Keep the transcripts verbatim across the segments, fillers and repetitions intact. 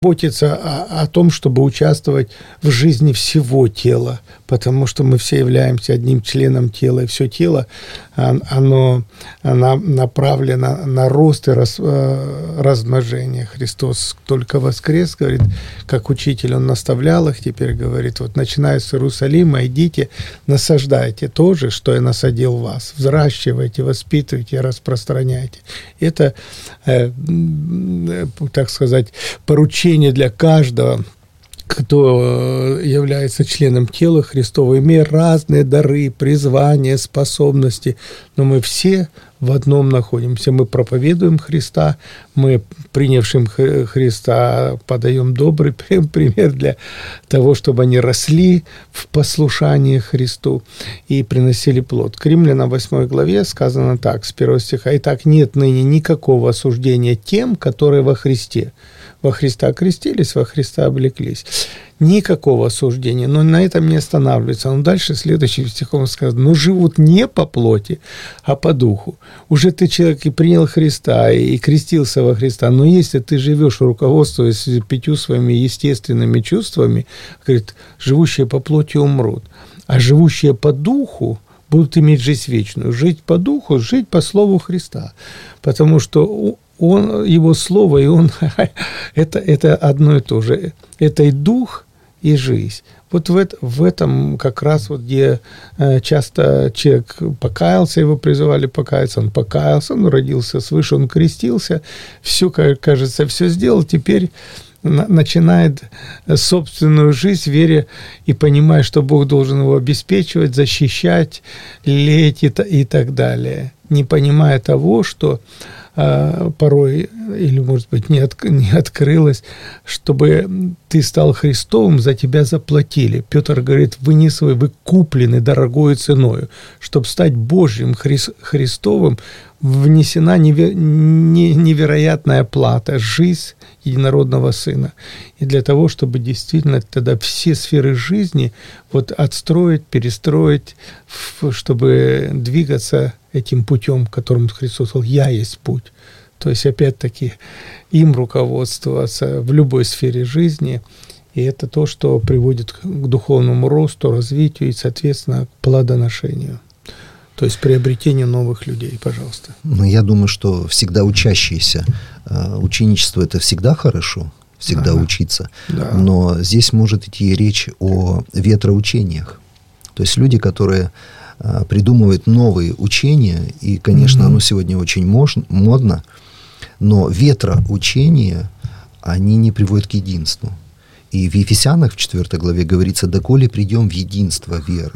заботиться о, о том, чтобы участвовать в жизни всего тела, потому что мы все являемся одним членом тела, и все тело, оно, оно направлено на рост и раз, размножение. Христос только воскрес, говорит, как учитель, Он наставлял их, теперь говорит, вот начиная с Иерусалима, идите, насаждайте то же, что я насадил в вас, взращивайте, воспитывайте, распространяйте. Это, э, так сказать, поручение для каждого, кто является членом тела Христова, имея разные дары, призвания, способности, но мы все в одном находимся. Мы проповедуем Христа, мы, принявшим Христа, подаем добрый пример для того, чтобы они росли в послушании Христу и приносили плод. К Римлянам восьмой главе сказано так, с первого стиха: «Итак, нет ныне никакого осуждения тем, которые во Христе». Во Христа крестились, во Христа облеклись. Никакого осуждения, но на этом не останавливается. Но дальше следующим стихом сказано: «Но живут не по плоти, а по духу». Уже ты, человек, и принял Христа, и крестился во Христа, но если ты живешь, руководствуясь пятью своими естественными чувствами, говорит, живущие по плоти умрут, а живущие по духу будут иметь жизнь вечную. Жить по духу, жить по слову Христа, потому что Он, Его Слово, и Он, это, это одно и то же. Это и дух, и жизнь. Вот в, это, в этом как раз вот, где часто человек покаялся, его призывали покаяться, он покаялся, он родился свыше, он крестился, все, кажется, все сделал, теперь начинает собственную жизнь, веря и понимая, что Бог должен его обеспечивать, защищать, лелеять и, и так далее, не понимая того, что порой, или, может быть, не, от, не открылось, чтобы ты стал Христовым, за тебя заплатили. Петр говорит, вы не свои, вы куплены дорогою ценою. Чтобы стать Божьим, Хри, Христовым, внесена неве, не, невероятная плата, жизнь единородного Сына. И для того, чтобы действительно тогда все сферы жизни вот отстроить, перестроить, чтобы двигаться этим путем, которым Христос сказал, «Я есть путь». То есть, опять-таки, им руководствоваться в любой сфере жизни, и это то, что приводит к духовному росту, развитию и, соответственно, к плодоношению. То есть, приобретению новых людей, пожалуйста. Ну, я думаю, что всегда учащиеся. Ученичество – это всегда хорошо, всегда ага. учиться. Да. Но здесь может идти речь о ветроучениях. То есть, люди, которые придумывают новые учения, и, конечно, mm-hmm. оно сегодня очень модно, но ветроучения, они не приводят к единству. И в Ефесянах в четвёртой главе говорится, «Доколе придем в единство веры,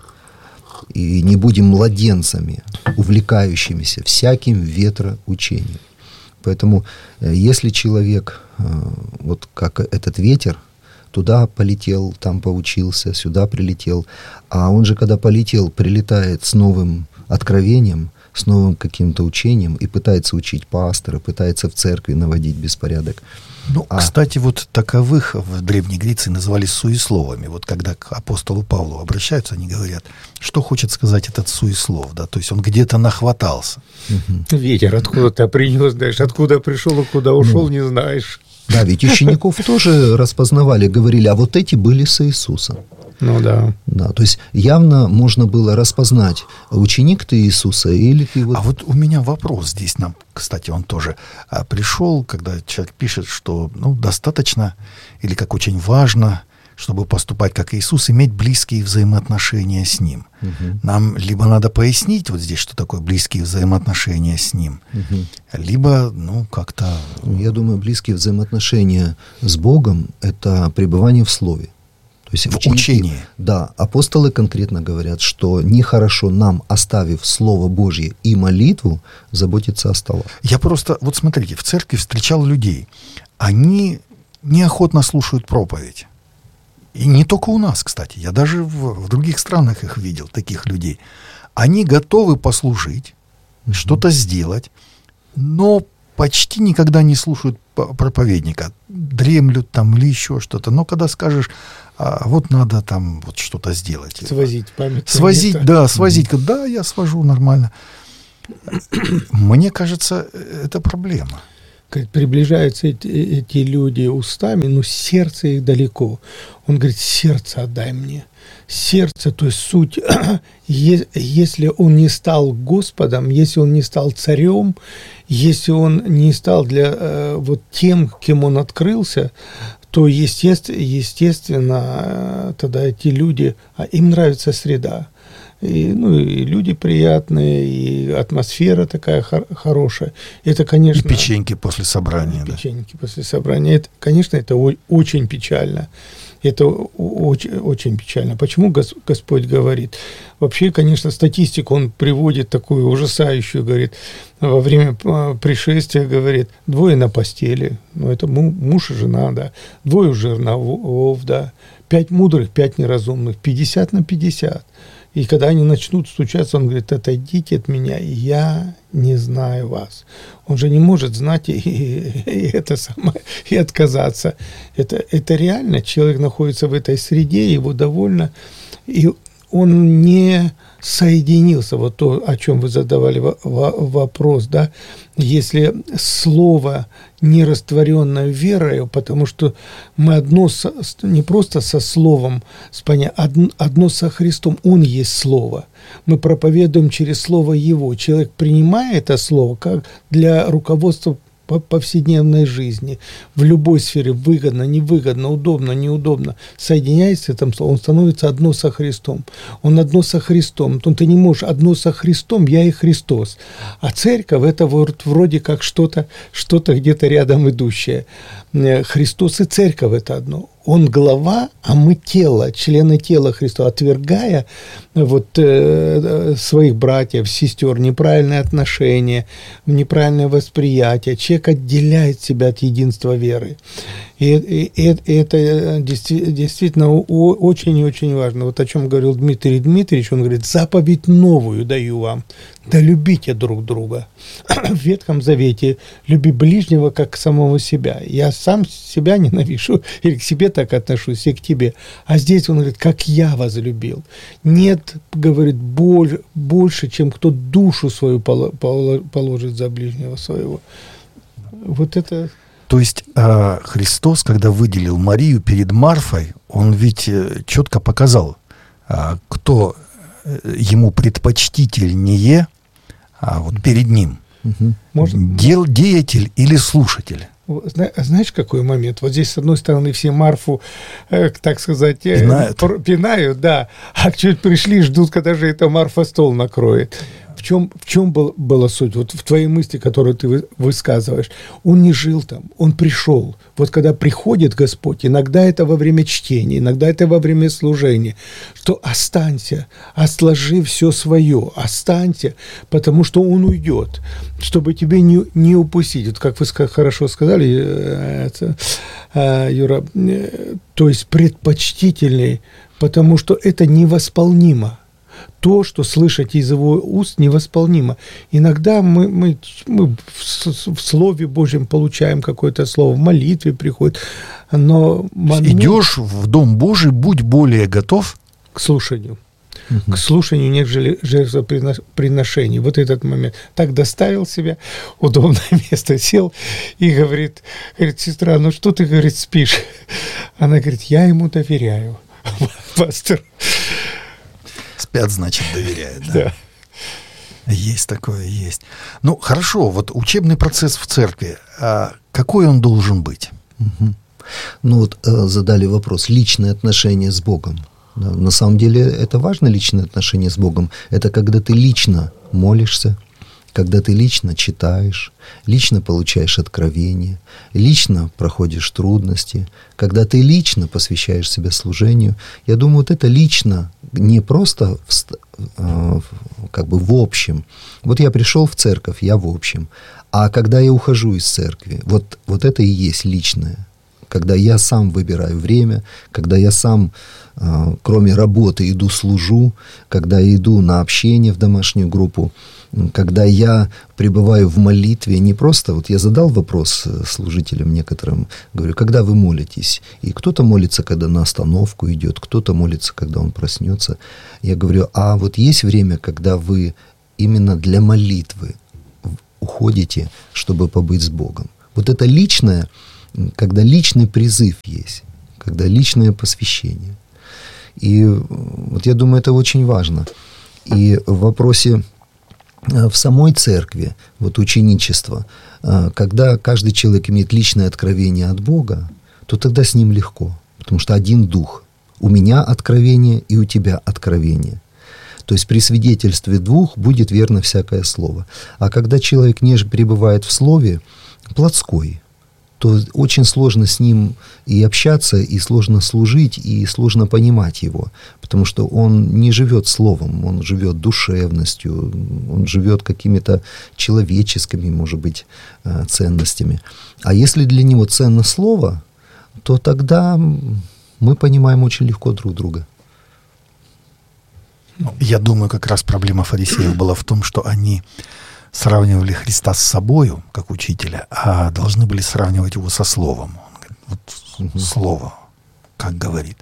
и не будем младенцами, увлекающимися всяким ветроучением». Поэтому, если человек, вот как этот ветер, туда полетел, там поучился, сюда прилетел. А он же, когда полетел, прилетает с новым откровением, с новым каким-то учением и пытается учить пастора, пытается в церкви наводить беспорядок. Ну, а... кстати, вот таковых в Древней Греции называли суесловами. Вот когда к апостолу Павлу обращаются, они говорят, что хочет сказать этот суеслов, да, то есть он где-то нахватался. Угу. Ветер откуда-то принес, знаешь, откуда пришел и куда ушел, ну... не знаешь. Да, ведь учеников тоже распознавали, говорили, а вот эти были с Иисусом. Ну да. Да, то есть явно можно было распознать, ученик ты Иисуса или ты вот... А вот у меня вопрос здесь нам, кстати, он тоже а, пришел, когда человек пишет, что ну, достаточно или как очень важно, чтобы поступать как Иисус, иметь близкие взаимоотношения с Ним. Угу. Нам либо надо пояснить вот здесь, что такое близкие взаимоотношения с Ним, угу. либо, ну, как-то... Я думаю, близкие взаимоотношения с Богом – это пребывание в Слове. То есть в ученики, учении. Да, апостолы конкретно говорят, что нехорошо нам, оставив Слово Божье и молитву, заботиться о столах. Я просто, вот смотрите, в церкви встречал людей, они неохотно слушают проповедь. И не только у нас, кстати, я даже в, в других странах их видел, таких людей. Они готовы послужить, mm-hmm. что-то сделать, но почти никогда не слушают проповедника, дремлют там или еще что-то. Но когда скажешь, а вот надо там вот что-то сделать. Свозить память. Свозить, да, свозить. Mm-hmm. Да, я свожу нормально. Мне кажется, это проблема. Говорит, приближаются эти, эти люди устами, но сердце их далеко. Он говорит, сердце отдай мне. Сердце, то есть суть, если он не стал Господом, если он не стал царем, если он не стал для вот тем, кем он открылся, то естественно, естественно тогда эти люди, им нравится среда. И, ну, и люди приятные, и атмосфера такая хор- хорошая. Это, конечно... И печеньки после собрания. И да. Печеньки после собрания. Это, конечно, это о- очень печально. Это очень, очень печально. Почему Гос- Господь говорит? Вообще, конечно, статистику он приводит такую ужасающую, говорит, во время пришествия, говорит, двое на постели, ну, это муж и жена, да, двое у жерновов, да, пять мудрых, пять неразумных, пятьдесят на пятьдесят. И когда они начнут стучаться, он говорит, отойдите от меня, я не знаю вас. Он же не может знать и, и, и это самое, и отказаться. Это, это реально, человек находится в этой среде, его довольно, и он не соединился, вот то, о чем вы задавали вопрос, да, если слово не растворенное верою, потому что мы одно, со, не просто со словом, с поня... одно, одно со Христом, Он есть Слово. Мы проповедуем через Слово Его. Человек, принимая это Слово, как для руководства по повседневной жизни, в любой сфере, выгодно, невыгодно, удобно, неудобно, соединяясь с этим словом, он становится одно со Христом. Он одно со Христом. То ты не можешь одно со Христом, я и Христос. А церковь – это вот вроде как что-то, что-то где-то рядом идущее. Христос и церковь – это одно. Он глава, а мы тело, члены тела Христа, отвергая вот, э, своих братьев, сестер, неправильное отношение, неправильное восприятие. Человек отделяет себя от единства веры. И, и, и это действительно очень и очень важно. Вот о чем говорил Дмитрий Дмитриевич, он говорит, заповедь новую даю вам, да любите друг друга. В Ветхом Завете люби ближнего, как самого себя. Я сам себя ненавижу, или к себе так отношусь, и к тебе. А здесь он говорит, как я возлюбил. Нет, говорит, боль, больше, чем кто душу свою положит за ближнего своего. Вот это... То есть э, Христос, когда выделил Марию перед Марфой, он ведь э, четко показал, э, кто ему предпочтительнее а вот перед ним. Угу. Дел, деятель или слушатель. Знаешь, какой момент? Вот здесь, с одной стороны, все Марфу, э, так сказать, э, пинают. пинают, да, а чуть пришли, ждут, когда же эта Марфа стол накроет. В чем, в чем был, была суть? Вот в твоей мысли, которую ты высказываешь. Он не жил там, он пришел. Вот когда приходит Господь, иногда это во время чтения, иногда это во время служения, что останься, отложи все свое, останься, потому что Он уйдет, чтобы тебе не, не упустить. Вот как вы хорошо сказали, это, Юра, то есть предпочтительный, потому что это невосполнимо. То, что слышать из его уст, невосполнимо. Иногда мы, мы, мы в, в Слове Божьем получаем какое-то слово, в молитве приходит, но... Идешь в Дом Божий, будь более готов к слушанию. Угу. К слушанию, нежели жертвоприношений. Вот этот момент. Так доставил себя, удобное место, сел и говорит, говорит, сестра, ну что ты, говорит, спишь? Она говорит, я ему доверяю, пастор. Спят, значит, доверяют. Да? Да. Есть такое, есть. Ну, хорошо, вот учебный процесс в церкви, а какой он должен быть? Угу. Ну, вот э, задали вопрос, личные отношения с Богом. Да, на самом деле, это важно, личные отношения с Богом. Это когда ты лично молишься, когда ты лично читаешь, лично получаешь откровение, лично проходишь трудности, когда ты лично посвящаешь себя служению. Я думаю, вот это лично, не просто в, как бы в общем. Вот я пришел в церковь, я в общем. А когда я ухожу из церкви, вот, вот это и есть личное. Когда я сам выбираю время, когда я сам, кроме работы, иду служу, когда я иду на общение в домашнюю группу, когда я пребываю в молитве, не просто, вот я задал вопрос служителям некоторым, говорю, когда вы молитесь? И кто-то молится, когда на остановку идет, кто-то молится, когда он проснется. Я говорю, а вот есть время, когда вы именно для молитвы уходите, чтобы побыть с Богом? Вот это личное, когда личный призыв есть, когда личное посвящение. И вот я думаю, это очень важно. И в вопросе в самой церкви, вот ученичество, когда каждый человек имеет личное откровение от Бога, то тогда с ним легко, потому что один дух. У меня откровение и у тебя откровение. То есть при свидетельстве двух будет верно всякое слово. А когда человек не пребывает в слове, плотской, то очень сложно с ним и общаться, и сложно служить, и сложно понимать его, потому что он не живет словом, он живет душевностью, он живет какими-то человеческими, может быть, ценностями. А если для него ценно слово, то тогда мы понимаем очень легко друг друга. Я думаю, как раз проблема фарисеев была в том, что они сравнивали Христа с собою, как учителя, а должны были сравнивать его со словом. Он говорит, вот угу. слово, как говорит.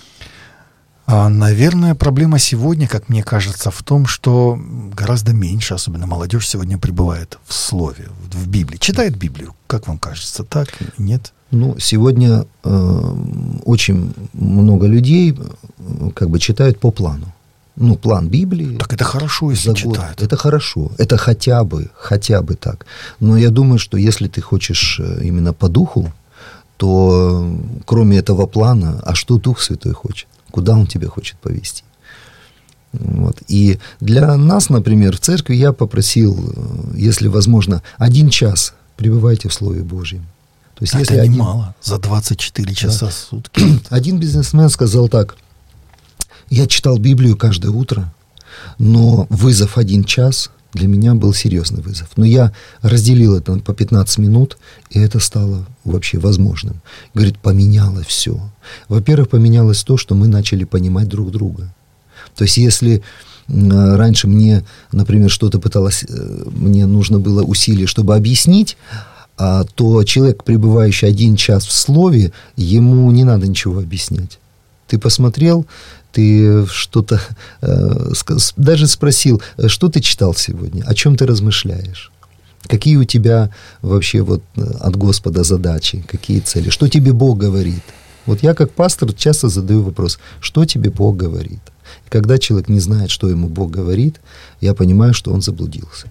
А, наверное, проблема сегодня, как мне кажется, в том, что гораздо меньше, особенно молодежь сегодня пребывает в слове, в Библии. Читает Библию, как вам кажется, так, нет? Ну, сегодня э, очень много людей э, как бы читают по плану. Ну, план Библии. Так это хорошо, если читают. Это хорошо. Это хотя бы, хотя бы так. Но я думаю, что если ты хочешь именно по духу, то кроме этого плана, а что Дух Святой хочет? Куда Он тебя хочет повести? Вот. И для нас, например, в церкви я попросил, если возможно, один час пребывайте в Слове Божьем. То есть, это если немало. Один... За двадцать четыре часа да. в сутки. Один бизнесмен сказал так: я читал Библию каждое утро, но вызов один час для меня был серьезный вызов. Но я разделил это по пятнадцать минут, и это стало вообще возможным. Говорит, поменялось все. Во-первых, поменялось то, что мы начали понимать друг друга. То есть, если раньше мне, например, что-то пыталось, мне нужно было усилие, чтобы объяснить, то человек, пребывающий один час в слове, ему не надо ничего объяснять. Ты посмотрел, ты что-то, э, даже спросил, что ты читал сегодня, о чем ты размышляешь, какие у тебя вообще вот от Господа задачи, какие цели, что тебе Бог говорит. Вот я как пастор часто задаю вопрос, что тебе Бог говорит. И когда человек не знает, что ему Бог говорит, я понимаю, что он заблудился.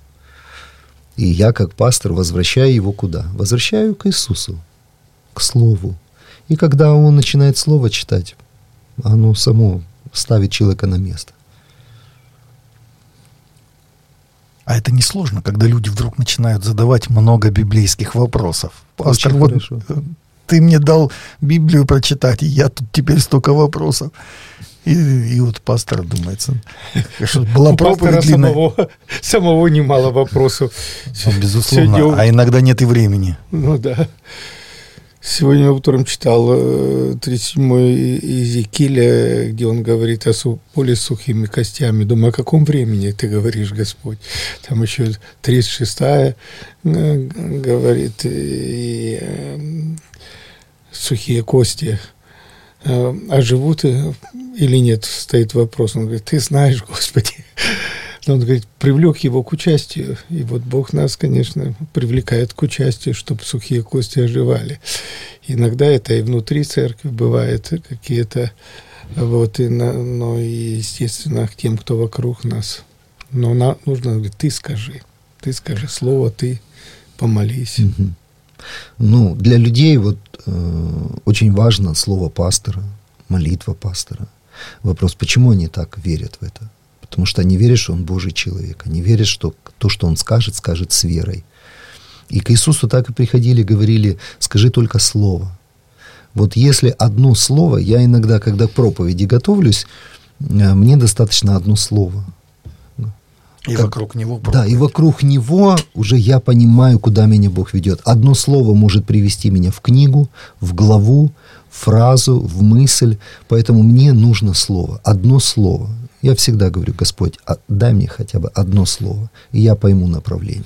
И я как пастор возвращаю его куда? Возвращаю к Иисусу, к Слову. И когда он начинает Слово читать, оно само ставит человека на место. А это не сложно, когда люди вдруг начинают задавать много библейских вопросов. Пастор, вот ты мне дал Библию прочитать, и я тут теперь столько вопросов. И, и вот пастор думается, что была проповедь длинная. Самого, самого немало вопросов. Ну, безусловно, сегодня... а иногда нет и времени. Ну да. Сегодня утром читал тридцать седьмой Иезекииля, где он говорит о су- поле с сухими костями. Думаю, о каком времени ты говоришь, Господь? Там еще тридцать шестая говорит, и, и сухие кости. А живут или нет, стоит вопрос. Он говорит, ты знаешь, Господи. Он говорит, привлек его к участию. И вот Бог нас, конечно, привлекает к участию, чтобы сухие кости оживали. Иногда это и внутри церкви бывает какие-то, вот, и на, но и, естественно, к тем, кто вокруг нас. Но на, нужно говорить, ты скажи, ты скажи слово, ты помолись. Mm-hmm. Ну, для людей вот э, очень важно слово пастора, молитва пастора. Вопрос, почему они так верят в это? Потому что они верят, что он Божий человек. Они верят, что то, что он скажет, скажет с верой. И к Иисусу так и приходили, говорили, скажи только слово. Вот если одно слово, я иногда, когда к проповеди готовлюсь, мне достаточно одно слово. И как, вокруг него проповедь. Да, и вокруг него уже я понимаю, куда меня Бог ведет. Одно слово может привести меня в книгу, в главу, в фразу, в мысль. Поэтому мне нужно слово, одно слово. Я всегда говорю, Господь, дай мне хотя бы одно слово, и я пойму направление.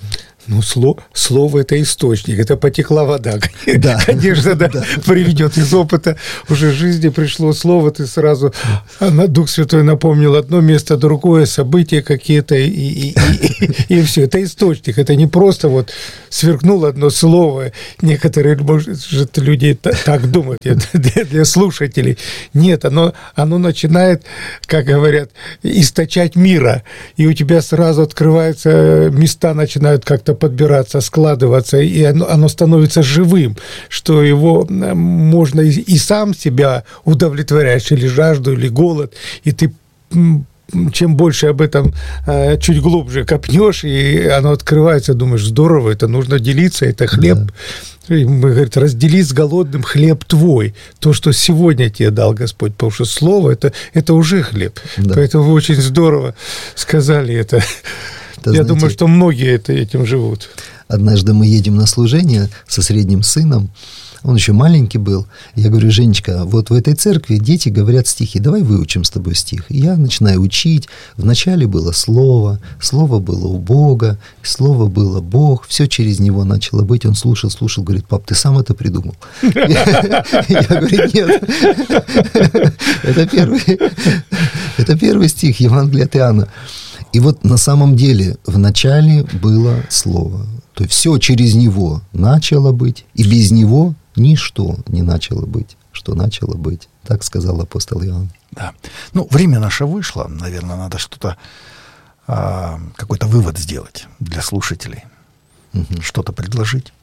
Ну, слово, слово – это источник, это потекла вода. Да. Конечно, да, да, приведет из опыта уже жизни пришло слово, ты сразу на Дух Святой напомнил одно место, другое, события какие-то, и, и, и, и все. Это источник, это не просто вот сверкнуло одно слово. Некоторые, может, люди так думают, для, для слушателей. Нет, оно, оно начинает, как говорят, источать мира, и у тебя сразу открываются места, начинают как-то подбираться, складываться, и оно, оно становится живым, что его можно и, и сам себя удовлетворяешь, или жажду, или голод, и ты чем больше об этом чуть глубже копнешь, и оно открывается, думаешь, здорово, это нужно делиться, это хлеб. Да. И мы, говорит, раздели с голодным хлеб твой, то, что сегодня тебе дал Господь, потому что слово это, – это уже хлеб. Да. Поэтому вы очень здорово сказали это. Это, Я знаете, думаю, что многие это, этим живут. Однажды мы едем на служение со средним сыном, он еще маленький был. Я говорю: Женечка, вот в этой церкви дети говорят стихи, давай выучим с тобой стих. И я начинаю учить. Вначале было слово, слово было у Бога, слово было Бог, все через него начало быть. Он слушал, слушал, говорит: пап, ты сам это придумал? Я говорю: нет. Это первый, это первый стих Евангелия от Иоанна. И вот на самом деле вначале было слово. То есть все через него начало быть, и без него ничто не начало быть, что начало быть. Так сказал апостол Иоанн. Да. Ну, время наше вышло. Наверное, надо что-то, а, какой-то вывод сделать для слушателей. Угу. Что-то предложить.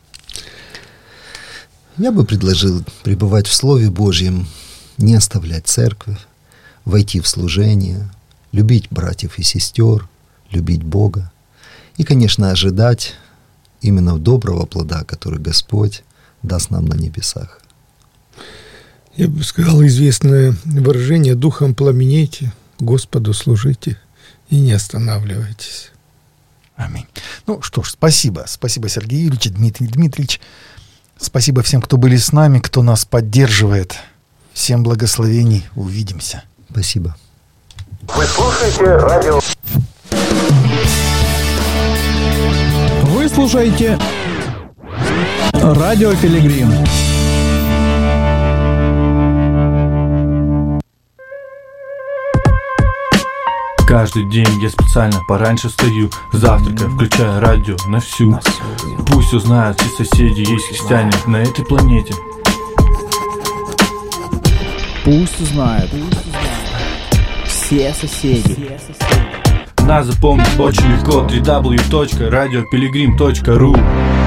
Я бы предложил пребывать в Слове Божьем, не оставлять церковь, войти в служение, любить братьев и сестер, любить Бога. И, конечно, ожидать именно доброго плода, который Господь даст нам на небесах. Я бы сказал известное выражение: духом пламенейте, Господу служите и не останавливайтесь. Аминь. Ну что ж, спасибо. Спасибо, Сергей Юрьевич, Дмитрий Дмитриевич. Спасибо всем, кто были с нами, кто нас поддерживает. Всем благословений. Увидимся. Спасибо. Вы слушаете радио. Вы слушаете Радио Пилигрим. Каждый день я специально пораньше встаю, завтракаю, включаю радио на всю. Пусть узнают все соседи, есть христиане на этой планете. Пусть узнают все соседи. Нас запомнить очень легко. дабл ю дабл ю дабл ю точка радио пилигрим точка ру